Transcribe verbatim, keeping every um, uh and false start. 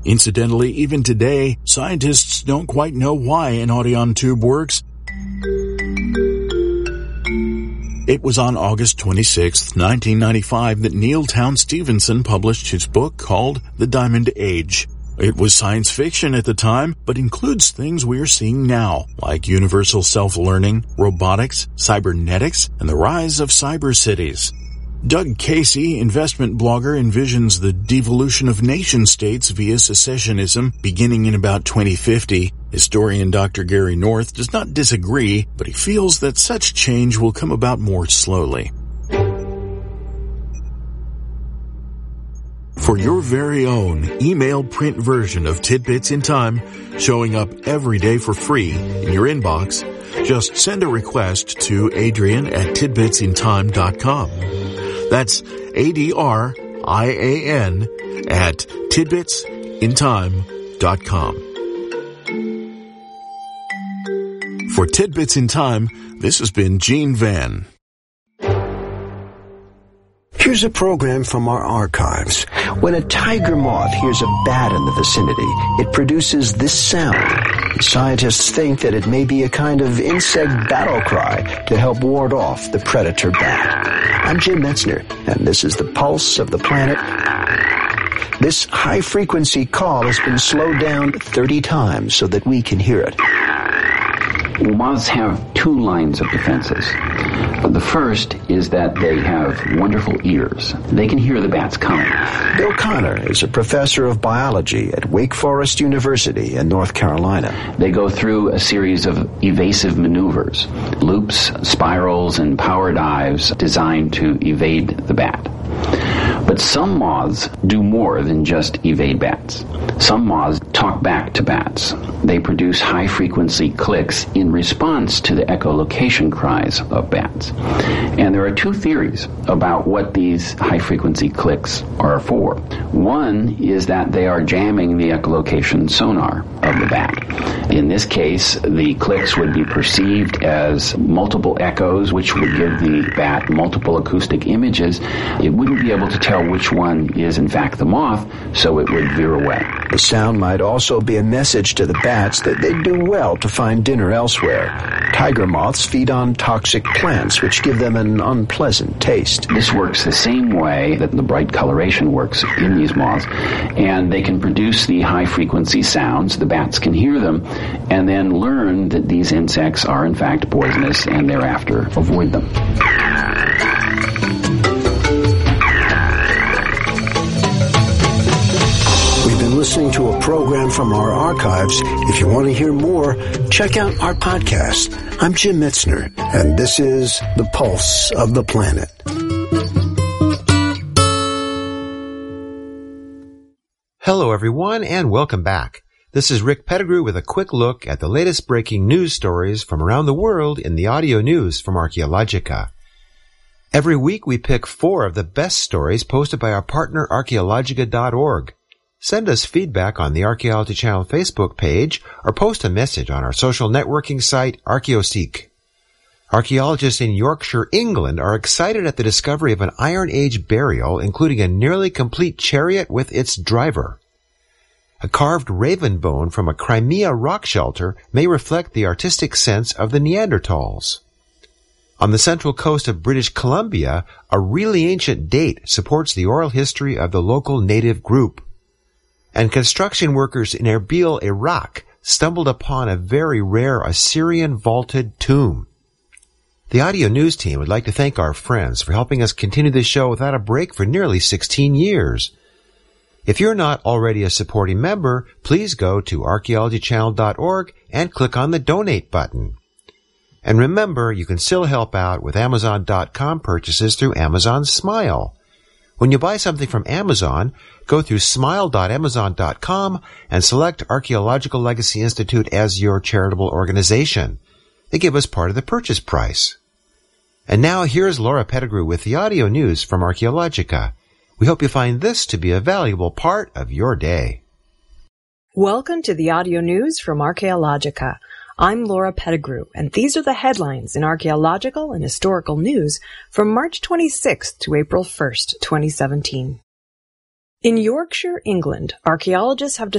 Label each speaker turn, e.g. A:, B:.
A: Incidentally, even today, scientists don't quite know why an Audion tube works. It was on August twenty-sixth, nineteen ninety-five, that Neil Town Stevenson published his book called The Diamond Age. It was science fiction at the time, but includes things we are seeing now, like universal self-learning, robotics, cybernetics, and the rise of cyber cities. Doug Casey, investment blogger, envisions the devolution of nation-states via secessionism beginning in about twenty fifty. Historian Doctor Gary North does not disagree, but he feels that such change will come about more slowly. For your very own email print version of Tidbits in Time, showing up every day for free in your inbox, just send a request to Adrian at tidbits in time dot com. That's A D R I A N at tidbits in time dot com. For Tidbits in Time, this has been Gene Van.
B: Here's a program from our archives. When a tiger moth hears a bat in the vicinity, it produces this sound. Scientists think that it may be a kind of insect battle cry to help ward off the predator bat. I'm Jim Metzner, and this is the Pulse of the Planet. This high-frequency call has been slowed down thirty times so that we can hear it.
C: Moths have two lines of defenses. The first is that they have wonderful ears. They can hear the bats coming.
B: Bill Connor is a professor of biology at Wake Forest University in North Carolina.
C: They go through a series of evasive maneuvers, loops, spirals, and power dives designed to evade the bat. But some moths do more than just evade bats. Some moths talk back to bats. They produce high-frequency clicks in response to the echolocation cries of bats. And there are two theories about what these high-frequency clicks are for. One is that they are jamming the echolocation sonar of the bat. In this case, the clicks would be perceived as multiple echoes, which would give the bat multiple acoustic images. It wouldn't be able to tell which one is in fact the moth, so it would veer away.
B: The sound might also be a message to the bats that they do well to find dinner elsewhere. Tiger moths feed on toxic plants, which give them an unpleasant taste.
C: This works the same way that the bright coloration works in these moths, and they can produce the high-frequency sounds. The bats can hear them, and then learn that these insects are in fact poisonous, and thereafter avoid them.
B: Listening to a program from our archives. If you want to hear more, check out our podcast. I'm Jim Metzner, and this is The Pulse of the Planet.
D: Hello, everyone, and welcome back. This is Rick Pettigrew with a quick look at the latest breaking news stories from around the world in the audio news from Archaeologica. Every week, we pick four of the best stories posted by our partner, archaeologica dot org. Send us feedback on the Archaeology Channel Facebook page or post a message on our social networking site, ArchaeoSeek. Archaeologists in Yorkshire, England are excited at the discovery of an Iron Age burial, including a nearly complete chariot with its driver. A carved raven bone from a Crimea rock shelter may reflect the artistic sense of the Neanderthals. On the central coast of British Columbia, a really ancient date supports the oral history of the local native group. And construction workers in Erbil, Iraq, stumbled upon a very rare Assyrian vaulted tomb. The audio news team would like to thank our friends for helping us continue this show without a break for nearly sixteen years. If you're not already a supporting member, please go to archaeology channel dot org and click on the donate button. And remember, you can still help out with amazon dot com purchases through Amazon Smile. When you buy something from Amazon, go through smile dot amazon dot com and select Archaeological Legacy Institute as your charitable organization. They give us part of the purchase price. And now here's Laura Pettigrew with the audio news from Archaeologica. We hope you find this to be a valuable part of your day.
E: Welcome to the audio news from Archaeologica. I'm Laura Pettigrew, and these are the headlines in archaeological and historical news from March twenty-sixth to April first, twenty seventeen. In Yorkshire, England, archaeologists have